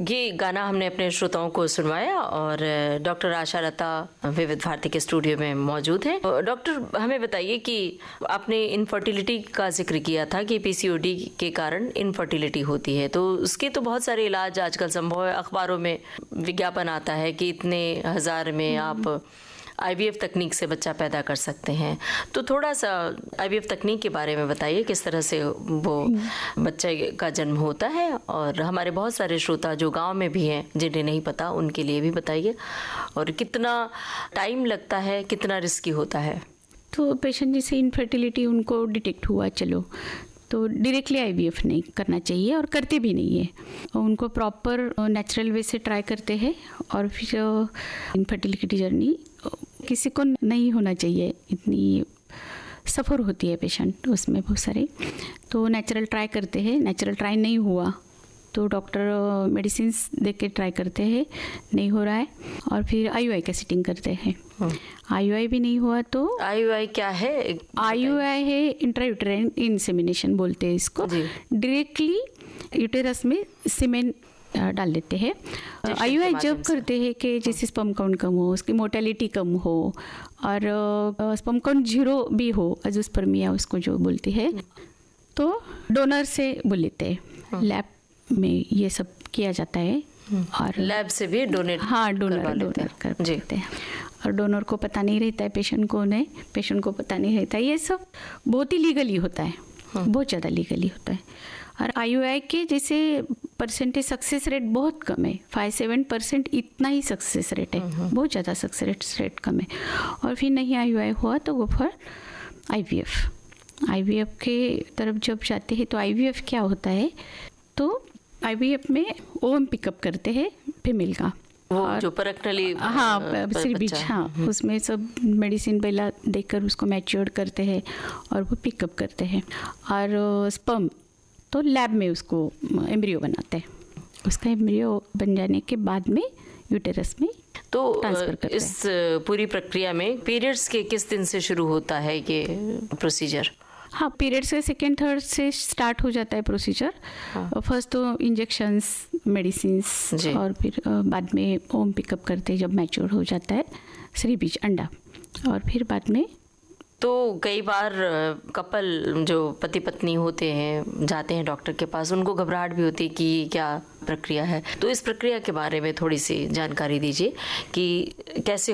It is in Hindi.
ये गाना हमने अपने श्रोताओं को सुनवाया और डॉक्टर आशा लता विविध भारती के स्टूडियो में मौजूद हैं। डॉक्टर, हमें बताइए कि आपने इनफर्टिलिटी का जिक्र किया था कि पीसीओडी के कारण इनफर्टिलिटी होती है, तो उसके तो बहुत सारे इलाज आजकल संभव है। अखबारों में विज्ञापन आता है कि इतने हजार में आप आईवीएफ तकनीक से बच्चा पैदा कर सकते हैं। तो थोड़ा सा आईवीएफ तकनीक के बारे में बताइए, किस तरह से वो बच्चे का जन्म होता है, और हमारे बहुत सारे श्रोता जो गांव में भी हैं जिन्हें नहीं पता उनके लिए भी बताइए, और कितना टाइम लगता है, कितना रिस्की होता है। तो पेशेंट जैसे इनफर्टिलिटी उनको डिटेक्ट हुआ, चलो तो डायरेक्टली आईवीएफ नहीं करना चाहिए और करते भी नहीं है। उनको प्रॉपर नेचुरल वे से ट्राई करते हैं और फिर इनफर्टिलिटी जर्नी किसी को नहीं होना चाहिए, इतनी सफ़र होती है पेशेंट उसमें बहुत सारे। तो नेचुरल ट्राई करते हैं, नेचुरल ट्राई नहीं हुआ तो डॉक्टर मेडिसिन दे के ट्राई करते हैं, नहीं हो रहा है और फिर आईयूआई का सेटिंग करते हैं। आईयूआई भी नहीं हुआ तो आईयूआई क्या है? आईयूआई है इंट्रायूटेराइन इंसेमिनेशन बोलते हैं इसको। डायरेक्टली यूटेरस में सीमेन डाल देते हैं। आईयूआई जब करते हैं कि जैसे स्पर्म काउंट कम हो, उसकी मोर्टेलिटी कम हो और स्पर्म काउंट 0 भी हो, अजोस्पर्मिया उसको जो बोलते हैं, तो डोनर से बोल लेते हैं। लैब में ये सब किया जाता है और लैब से भी डोनेट डोनर कर देते हैं। और डोनर को पता नहीं रहता है पेशेंट को पता नहीं रहता है। ये सब बहुत ही लीगली होता है, बहुत ज़्यादा लीगली होता है। और आईयूआई के जैसे परसेंटेज सक्सेस रेट बहुत कम है, 5-7% इतना ही सक्सेस रेट है, बहुत ज़्यादा सक्सेस रेट कम है। और फिर नहीं आईयूआई हुआ तो वो फॉर आईवीएफ के तरफ जब जाते हैं तो आईवीएफ क्या होता है, तो आईवीएफ में ओवम पिकअप करते हैं फीमेल का, वो जो परक्नली बीच उसमें सब मेडिसिन पहला देकर उसको मैच्योर करते हैं और वो पिकअप करते हैं। और स्पर्म तो लैब में उसको एम्ब्रियो बनाते हैं। उसका एम्ब्रियो बन जाने के बाद में यूटेरस में तो ट्रांसफर करते हैं। इस पूरी प्रक्रिया में पीरियड्स के किस दिन से शुरू होता है ये प्रोसीजर? हाँ, पीरियड्स के 2nd-3rd से स्टार्ट हो जाता है प्रोसीजर। फर्स्ट तो इंजेक्शंस, मेडिसिन्स और फिर बाद में ओम पिकअप करते हैं जब मैच्योर हो जाता है श्री बीज अंडा। और फिर बाद में तो कई बार कपल जो पति पत्नी होते हैं जाते हैं डॉक्टर के पास, उनको घबराहट भी होती है कि क्या प्रक्रिया है। तो इस प्रक्रिया के बारे में थोड़ी सी जानकारी दीजिए कि कैसे